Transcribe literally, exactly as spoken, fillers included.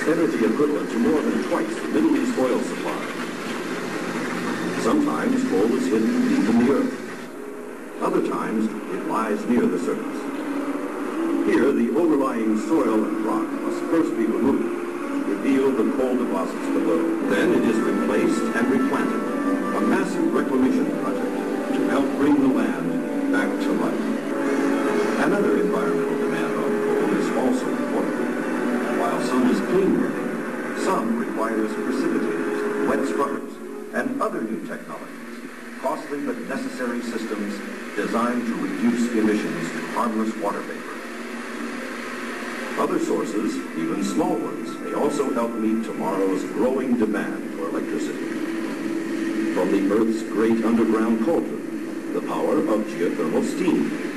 energy equivalent to more than twice the Middle East oil supply. Sometimes coal is hidden deep in the earth. Other times, it lies near the surface. Here, the overlying soil and rock must first be removed to reveal the coal deposits below. Then it is replaced and replanted, a massive reclamation project to help bring the land back to life. Another environmental demand on coal is also important. While some is clean burning, some requires precipitators, wet scrubbers, and other new technologies, costly but necessary systems designed to reduce emissions to harmless water vapor. Other sources, even small ones, may also help meet tomorrow's growing demand for electricity. From the Earth's great underground cauldron, the power of geothermal steam.